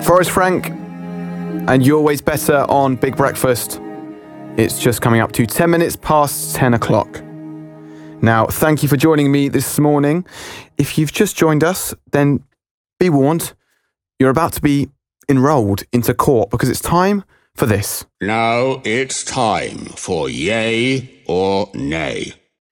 Forrest Frank, and You're Always Better on Big Breakfast. It's just coming up to 10 minutes past 10 o'clock. Now, thank you for joining me this morning. If you've just joined us, then be warned, you're about to be enrolled into court because it's time for this. Now it's time for yay or nay.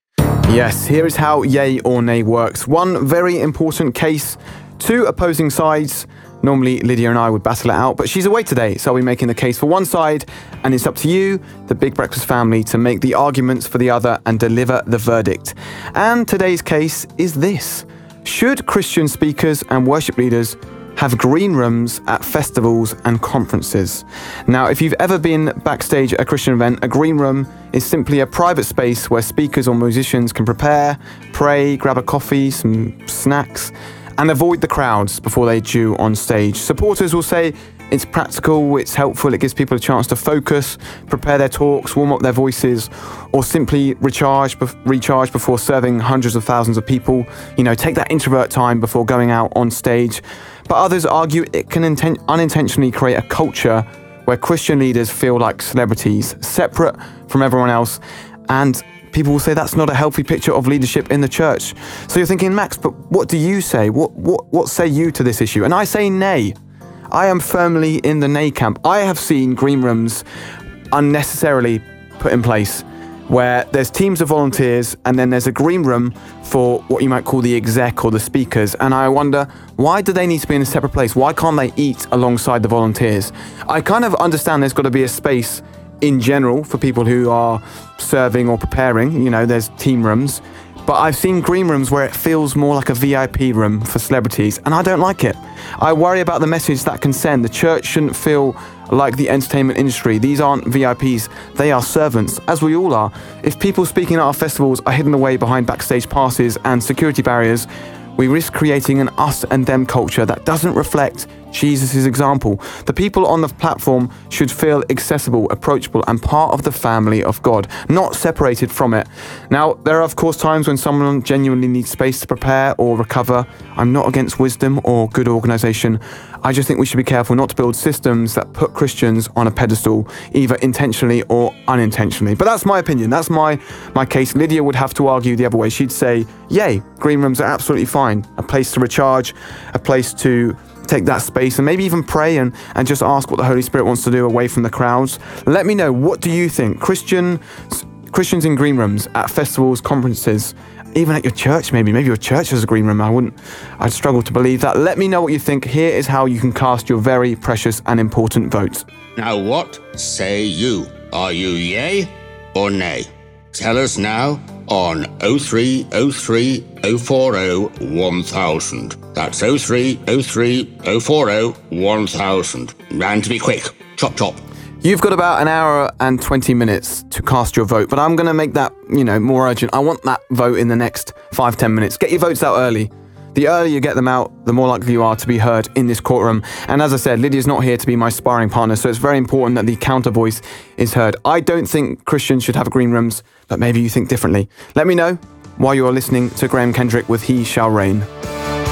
Yes, here is how yay or nay works. One very important case, two opposing sides. Normally, Lydia and I would battle it out, but she's away today, so I'll be making the case for one side, and it's up to you, the Big Breakfast family, to make the arguments for the other and deliver the verdict. And today's case is this. Should Christian speakers and worship leaders have green rooms at festivals and conferences? Now, if you've ever been backstage at a Christian event, a green room is simply a private space where speakers or musicians can prepare, pray, grab a coffee, some snacks, and avoid the crowds before they due on stage. Supporters will say it's practical, it's helpful, it gives people a chance to focus, prepare their talks, warm up their voices, or simply recharge before serving hundreds of thousands of people. You know, take that introvert time before going out on stage. But others argue it can unintentionally create a culture where Christian leaders feel like celebrities, separate from everyone else, and people will say that's not a healthy picture of leadership in the church. So you're thinking, Max, but what do you say? What say you to this issue? And I say nay. I am firmly in the nay camp. I have seen green rooms unnecessarily put in place where there's teams of volunteers and then there's a green room for what you might call the exec or the speakers. And I wonder, why do they need to be in a separate place? Why can't they eat alongside the volunteers? I kind of understand there's got to be a space in general for people who are serving or preparing. You know, there's team rooms. But I've seen green rooms where it feels more like a VIP room for celebrities, and I don't like it. I worry about the message that can send. The church shouldn't feel like the entertainment industry. These aren't VIPs, they are servants, as we all are. If people speaking at our festivals are hidden away behind backstage passes and security barriers, we risk creating an us and them culture that doesn't reflect Jesus' example. The people on the platform should feel accessible, approachable, and part of the family of God, not separated from it. Now, there are of course times when someone genuinely needs space to prepare or recover. I'm not against wisdom or good organisation. I just think we should be careful not to build systems that put Christians on a pedestal, either intentionally or unintentionally. But that's my opinion. That's my case. Lydia would have to argue the other way. She'd say, yay, green rooms are absolutely fine. A place to recharge, a place to take that space and maybe even pray and just ask what the Holy Spirit wants to do away from the crowds. Let me know, what do you think? Christians in green rooms at festivals, conferences, even at your church maybe your church has a green room. I'd struggle to believe that. Let me know what you think. Here is how you can cast your very precious and important vote. Now what say you? Are you yay or nay? Tell us now on 0303 040 1000. That's 0303 040 1000. And to be quick, chop chop. You've got about an hour and 20 minutes to cast your vote, but I'm going to make that, more urgent. I want that vote in the next 5-10 minutes. Get your votes out early. The earlier you get them out, the more likely you are to be heard in this courtroom. And as I said, Lydia's not here to be my sparring partner, so it's very important that the counter voice is heard. I don't think Christians should have green rooms, but maybe you think differently. Let me know while you are listening to Graham Kendrick with He Shall Reign.